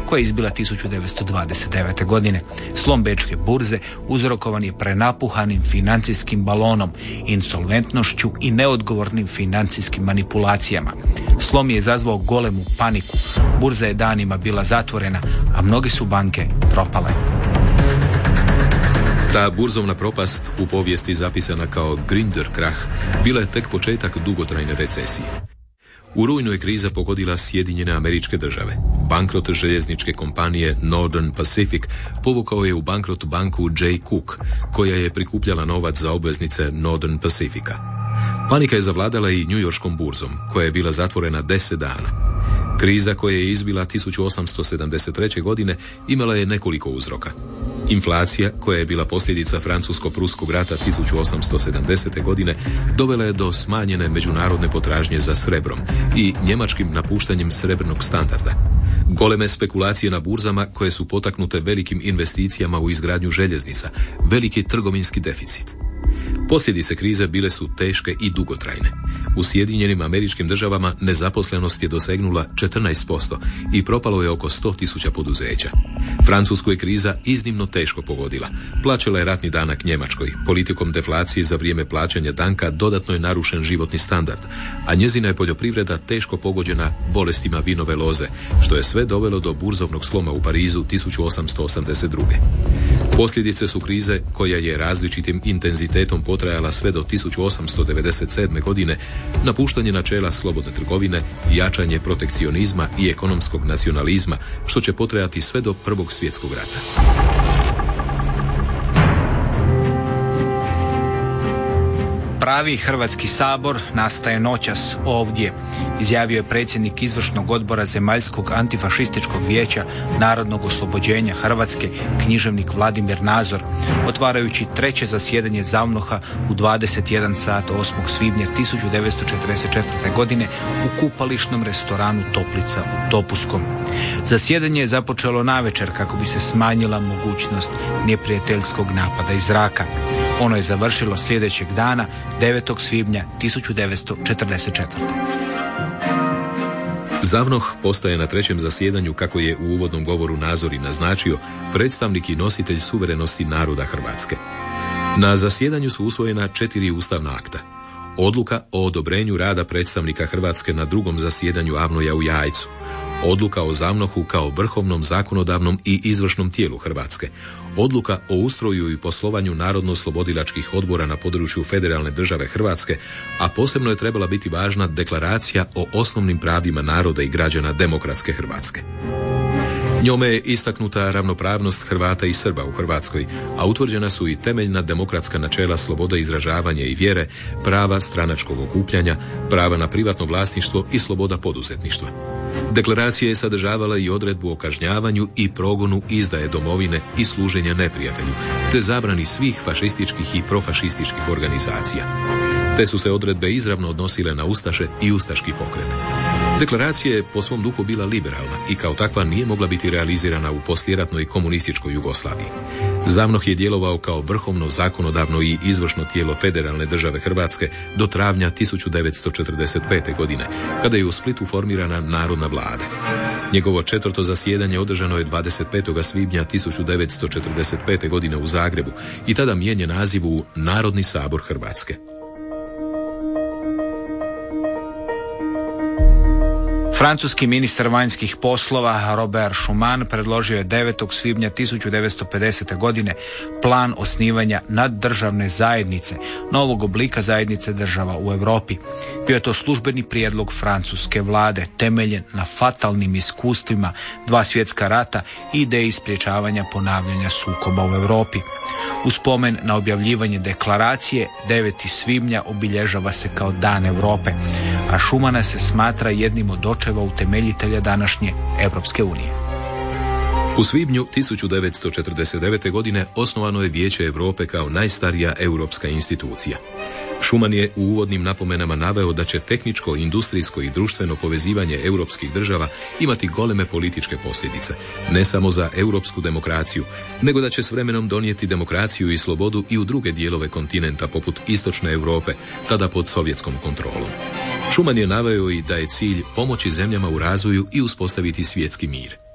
koja je izbila 1929. godine. Slom bečke burze uzrokovan je prenapuhanim financijskim balonom, insolventnošću i neodgovornim financijskim manipulacijama. Slom je izazvao golemu paniku. Burza je danima bila zatvorena, a mnoge su banke propale. Ta burzovna propast, u povijesti zapisana kao Grinder krah, bila je tek početak dugotrajne recesije. U rujnu je kriza pogodila Sjedinjene Američke Države. Bankrot željezničke kompanije Northern Pacific povukao je u bankrot banku J. Cook, koja je prikupljala novac za obveznice Northern Pacifica. Panika je zavladala i njujorškom burzom, koja je bila zatvorena 10 dana. Kriza koja je izbila 1873. godine imala je nekoliko uzroka. Inflacija, koja je bila posljedica Francusko-Pruskog rata 1870. godine, dovela je do smanjene međunarodne potražnje za srebrom i njemačkim napuštanjem srebrnog standarda. Goleme spekulacije na burzama, koje su potaknute velikim investicijama u izgradnju željeznica, veliki trgovinski deficit. Posljedice krize bile su teške i dugotrajne. U Sjedinjenim Američkim Državama nezaposlenost je dosegnula 14% i propalo je oko 100.000 poduzeća. Francusku je kriza iznimno teško pogodila. Plaćala je ratni danak Njemačkoj. Politikom deflacije za vrijeme plaćanja danka dodatno je narušen životni standard, a njezina je poljoprivreda teško pogođena bolestima vinove loze, što je sve dovelo do burzovnog sloma u Parizu 1882. Posljedice su krize, koja je različitim intenzitetom potrajala sve do 1897. godine, napuštanje načela slobodne trgovine, jačanje protekcionizma i ekonomskog nacionalizma, što će potrajati sve do Prvog svjetskog rata. Pravi Hrvatski sabor nastaje noćas ovdje, izjavio je predsjednik izvršnog odbora Zemaljskog antifašističkog vijeća Narodnog oslobođenja Hrvatske, književnik Vladimir Nazor, otvarajući treće zasjedanje ZAVNOH-a u 21 sat 8. svibnja 1944. godine u kupališnom restoranu Toplica u Topuskom. Zasjedanje je započelo navečer kako bi se smanjila mogućnost neprijateljskog napada iz zraka. Ono je završilo sljedećeg dana, 9. svibnja 1944. ZAVNOH postaje na trećem zasjedanju, kako je u uvodnom govoru Nazor i naznačio, predstavnik i nositelj suverenosti naroda Hrvatske. Na zasjedanju su usvojena 4 ustavna akta. Odluka o odobrenju rada predstavnika Hrvatske na drugom zasjedanju AVNOJ-a u Jajcu. Odluka o ZAVNOH-u kao vrhovnom zakonodavnom i izvršnom tijelu Hrvatske. Odluka o ustroju i poslovanju narodno-oslobodilačkih odbora na području federalne države Hrvatske, a posebno je trebala biti važna deklaracija o osnovnim pravima naroda i građana demokratske Hrvatske. Njome je istaknuta ravnopravnost Hrvata i Srba u Hrvatskoj, a utvrđena su i temeljna demokratska načela sloboda izražavanja i vjere, prava stranačkog okupljanja, prava na privatno vlasništvo i sloboda poduzetništva. Deklaracija je sadržavala i odredbu o kažnjavanju i progonu izdaje domovine i služenja neprijatelju, te zabrani svih fašističkih i profašističkih organizacija. Te su se odredbe izravno odnosile na ustaše i ustaški pokret. Deklaracija je po svom duhu bila liberalna i kao takva nije mogla biti realizirana u poslijeratnoj komunističkoj Jugoslaviji. ZAVNOH je djelovao kao vrhovno zakonodavno i izvršno tijelo federalne države Hrvatske do travnja 1945. godine, kada je u Splitu formirana Narodna vlada. Njegovo 4. zasjedanje održano je 25. svibnja 1945. godine u Zagrebu i tada mijenja naziv u Narodni sabor Hrvatske. Francuski ministar vanjskih poslova Robert Schuman predložio je 9. svibnja 1950. godine plan osnivanja naddržavne zajednice, novog oblika zajednice država u Europi. Bio je to službeni prijedlog francuske vlade, temeljen na fatalnim iskustvima 2 svjetska rata i ideji sprječavanja ponavljanja sukoba u Europi. U spomen na objavljivanje deklaracije, 9. svibnja obilježava se kao Dan Europe, a Schumana se smatra jednim od očeva utemeljitelja današnje Europske unije. U svibnju 1949. godine osnovano je Vijeće Europe kao najstarija europska institucija. Schuman je u uvodnim napomenama naveo da će tehničko, industrijsko i društveno povezivanje europskih država imati goleme političke posljedice, ne samo za europsku demokraciju, nego da će s vremenom donijeti demokraciju i slobodu i u druge dijelove kontinenta poput istočne Europe, tada pod sovjetskom kontrolom. Schuman je naveo i da je cilj pomoći zemljama u razvoju i uspostaviti svjetski mir.